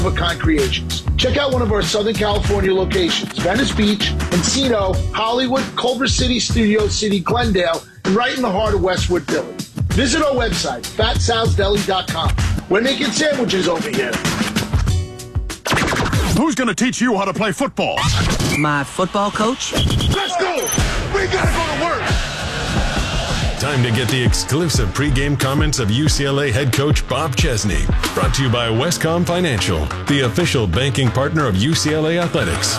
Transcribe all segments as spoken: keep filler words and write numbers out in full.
one-of-a-kind creations. Check out one of our Southern California locations, Venice Beach, Encino, Hollywood, Culver City, Studio City, Glendale, and right in the heart of Westwood Village. Visit our website, fat sal's deli dot com. We're making sandwiches over here. Who's going to teach you how to play football? My football coach? Let's go! We got to go to work! Time to get the exclusive pregame comments of U C L A head coach Bob Chesney. Brought to you by Westcom Financial, the official banking partner of U C L A Athletics.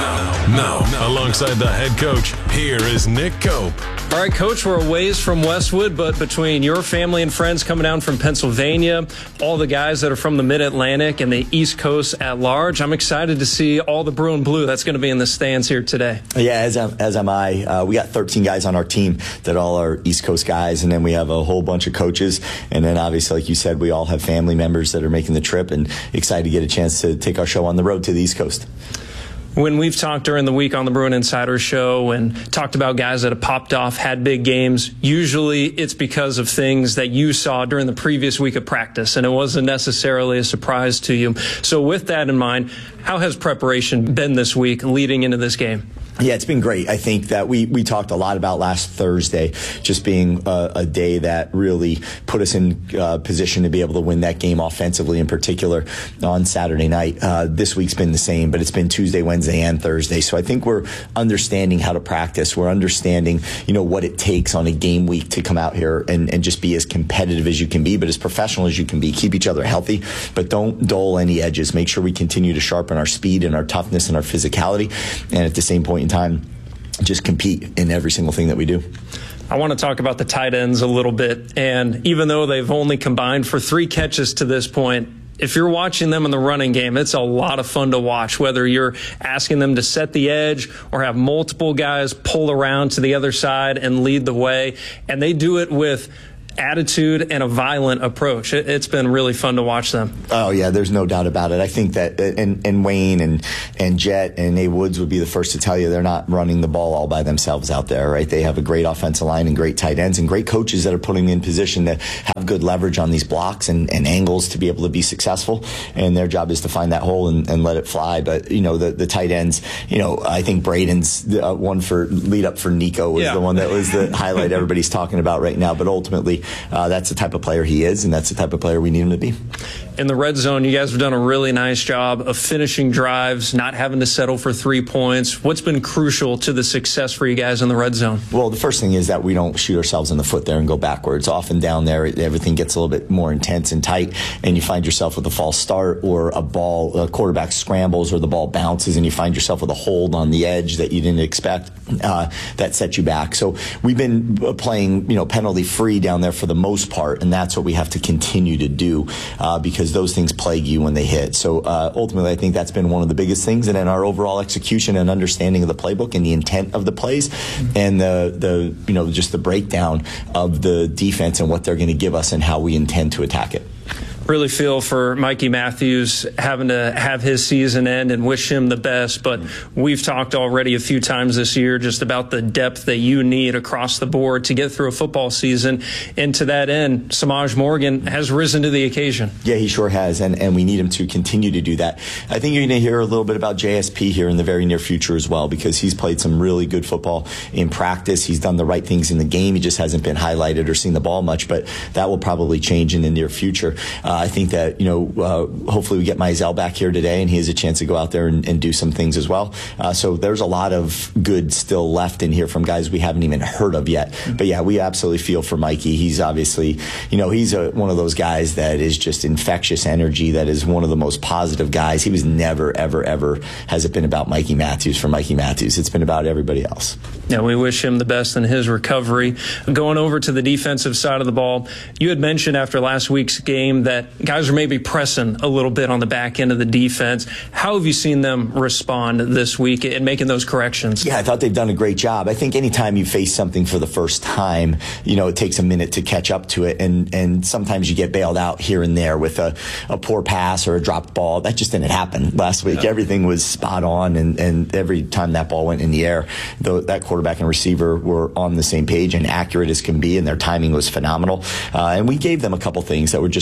Now, now, alongside the head coach, here is Nick Cope. All right, Coach, we're a ways from Westwood, but between your family and friends coming down from Pennsylvania, all the guys that are from the Mid-Atlantic and the East Coast at large, I'm excited to see all the Brew and Blue that's going to be in the stands here today. Yeah, as am, as am I. Uh, we got thirteen guys on our team that all are East Coast guys, and then we have a whole bunch of coaches, and then obviously, like you said, we all have family members that are making the trip, and excited to get a chance to take our show on the road to the East Coast. When we've talked during the week on the Bruin Insider Show and talked about guys that have popped off, had big games, usually it's because of things that you saw during the previous week of practice, and it wasn't necessarily a surprise to you. So with that in mind, how has preparation been this week leading into this game? Yeah, it's been great. I think that we, we talked a lot about last Thursday just being a, a day that really put us in uh, position to be able to win that game offensively, in particular on Saturday night. Uh, this week's been the same, but it's been Tuesday, Wednesday, and Thursday. So I think we're understanding how to practice. We're understanding, you know, what it takes on a game week to come out here and, and just be as competitive as you can be, but as professional as you can be. Keep each other healthy, but don't dull any edges. Make sure we continue to sharpen our speed and our toughness and our physicality, and at the same point in time, just compete in every single thing that we do. I want to talk about the tight ends a little bit, and even though they've only combined for three catches to this point, if you're watching them in the running game, it's a lot of fun to watch, whether you're asking them to set the edge or have multiple guys pull around to the other side and lead the way, and they do it with attitude and a violent approach. It, it's been really fun to watch them. Oh yeah, there's no doubt about it. I think that and, and Wayne and and Jet and A Woods would be the first to tell you they're not running the ball all by themselves out there, right? They have a great offensive line and great tight ends and great coaches that are putting in position to have good leverage on these blocks and, and angles to be able to be successful. And their job is to find that hole and, and let it fly. But you know, the the tight ends, you know, I think Braden's the uh, one for lead up for Nico was yeah. the one that was the highlight everybody's talking about right now. But ultimately, Uh, that's the type of player he is, and that's the type of player we need him to be. In the red zone, you guys have done a really nice job of finishing drives, not having to settle for three points. What's been crucial to the success for you guys in the red zone? Well, the first thing is that we don't shoot ourselves in the foot there and go backwards. Often down there, everything gets a little bit more intense and tight, and you find yourself with a false start or a ball, a quarterback scrambles or the ball bounces, and you find yourself with a hold on the edge that you didn't expect. Uh, that sets you back. So we've been playing, you know, penalty-free down there for the most part, and that's what we have to continue to do uh, because those things plague you when they hit. So uh, ultimately, I think that's been one of the biggest things, and then our overall execution and understanding of the playbook and the intent of the plays, and the the you know just the breakdown of the defense and what they're going to give us and how we intend to attack it. Really feel for Mikey Matthews having to have his season end and wish him the best. But we've talked already a few times this year just about the depth that you need across the board to get through a football season. And to that end, Samaj Morgan has risen to the occasion. Yeah, he sure has, and, and we need him to continue to do that. I think you're going to hear a little bit about J S P here in the very near future as well, because he's played some really good football in practice. He's done the right things in the game. He just hasn't been highlighted or seen the ball much, but that will probably change in the near future. Uh, I think that, you know, uh, hopefully we get Mizell back here today and he has a chance to go out there and, and do some things as well. Uh, so there's a lot of good still left in here from guys we haven't even heard of yet. But yeah, we absolutely feel for Mikey. He's obviously, you know, he's a, one of those guys that is just infectious energy, that is one of the most positive guys. He was never, ever, ever has it been about Mikey Matthews for Mikey Matthews. It's been about everybody else. Yeah, we wish him the best in his recovery. Going over to the defensive side of the ball, you had mentioned after last week's game that guys are maybe pressing a little bit on the back end of the defense. How have you seen them respond this week in making those corrections? Yeah, I thought they've done a great job. I think anytime you face something for the first time, you know, it takes a minute to catch up to it, and, and sometimes you get bailed out here and there with a, a poor pass or a dropped ball. That just didn't happen last week. Yeah. Everything was spot on, and, and every time that ball went in the air, the, that quarterback and receiver were on the same page and accurate as can be, and their timing was phenomenal. Uh, and we gave them a couple things that were just, just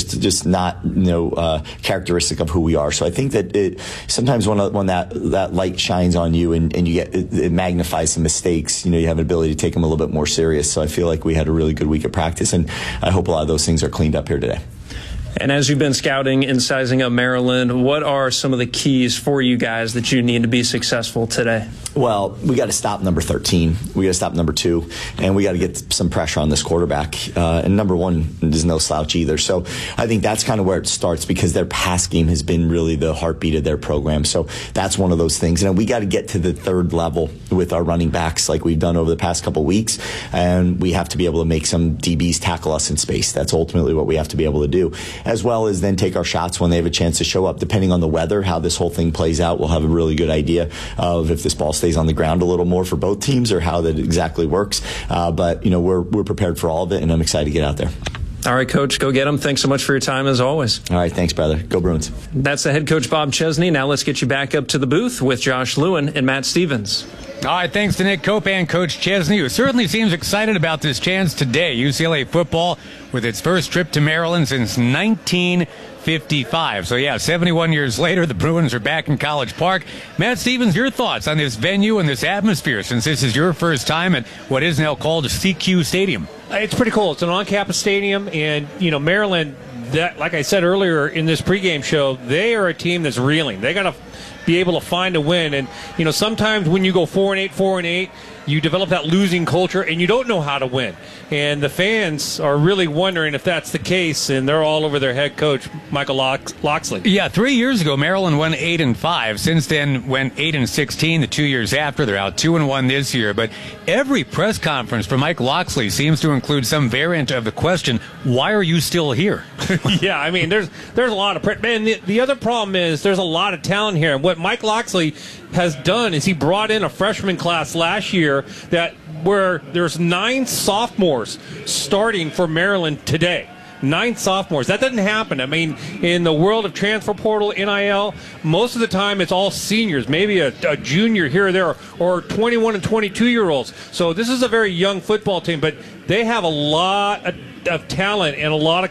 not, you know, uh, characteristic of who we are. So I think that it, sometimes when, when that, that light shines on you and, and you get, it, it magnifies some mistakes, you know, you have an ability to take them a little bit more serious. So I feel like we had a really good week of practice, and I hope a lot of those things are cleaned up here today. And as you've been scouting and sizing up Maryland, what are some of the keys for you guys that you need to be successful today? Well, we got to stop number thirteen. We got to stop number two, and we got to get some pressure on this quarterback. Uh, and number one is no slouch either. So I think that's kind of where it starts, because their pass game has been really the heartbeat of their program. So that's one of those things. And we got to get to the third level with our running backs like we've done over the past couple of weeks. And we have to be able to make some D Bs tackle us in space. That's ultimately what we have to be able to do, as well as then take our shots when they have a chance to show up. Depending on the weather, how this whole thing plays out, we'll have a really good idea of if this ball stays on the ground a little more for both teams or how that exactly works. Uh, but, you know, we're we're prepared for all of it, and I'm excited to get out there. All right, Coach, go get them. Thanks so much for your time, as always. All right, thanks, brother. Go Bruins. That's the head coach, Bob Chesney. Now let's get you back up to the booth with Josh Lewin and Matt Stevens. All right, thanks to Nick Cope and Coach Chesney, who certainly seems excited about this chance today. U C L A football with its first trip to Maryland since nineteen fifty-five. So, yeah, seventy-one years later, the Bruins are back in College Park. Matt Stevens, your thoughts on this venue and this atmosphere, since this is your first time at what is now called C Q Stadium? It's pretty cool. It's an on-campus stadium, and, you know, Maryland, that, like I said earlier in this pregame show, they are a team that's reeling. They got to be able to find a win. And, you know, sometimes when you go four and eight, four and eight, you develop that losing culture and you don't know how to win. And the fans are really wondering if that's the case, and they're all over their head coach, Michael Locksley. Yeah, three years ago, Maryland won eight and five. Since then, went eight and sixteen. The two years after, they're out two and one this year. But every press conference for Mike Locksley seems to include some variant of the question, "Why are you still here?" Yeah, I mean, there's there's a lot of pre- man. The, the other problem is there's a lot of talent here. And what Mike Locksley has done is he brought in a freshman class last year that where there's nine sophomores starting for Maryland today. Nine sophomores. That doesn't happen. I mean, in the world of transfer portal, N I L, most of the time it's all seniors, maybe a, a junior here or there, or twenty-one and twenty-two-year-olds. So this is a very young football team, but they have a lot of, of talent and a lot of